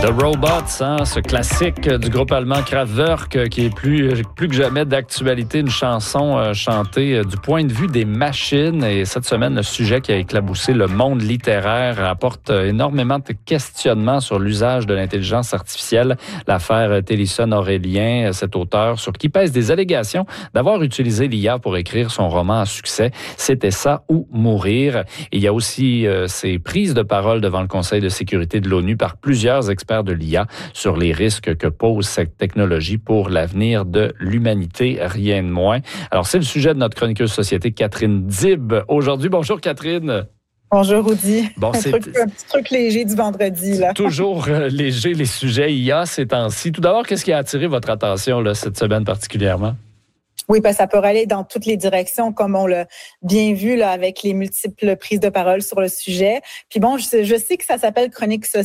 The Robots, ce classique du groupe allemand Kraftwerk qui est plus que jamais d'actualité, une chanson chantée du point de vue des machines. Et cette semaine, le sujet qui a éclaboussé le monde littéraire apporte énormément de questionnements sur l'usage de l'intelligence artificielle. L'affaire Télisson-Aurélien, cet auteur sur qui pèse des allégations d'avoir utilisé l'IA pour écrire son roman à succès. C'était ça ou mourir. Et il y a aussi ces prises de parole devant le Conseil de sécurité de l'ONU par plusieurs experts de l'IA sur les risques que pose cette technologie pour l'avenir de l'humanité, rien de moins. Alors, c'est le sujet de notre chroniqueuse société, Catherine Dib. Aujourd'hui, bonjour Catherine. Bonjour Rudy. Bon, un petit truc léger du vendredi. Là. Toujours léger les sujets IA ces temps-ci. Tout d'abord, qu'est-ce qui a attiré votre attention là, cette semaine particulièrement? Oui, parce que ça peut aller dans toutes les directions, comme on l'a bien vu là, avec les multiples prises de parole sur le sujet. Puis bon, je sais que ça s'appelle chronique société.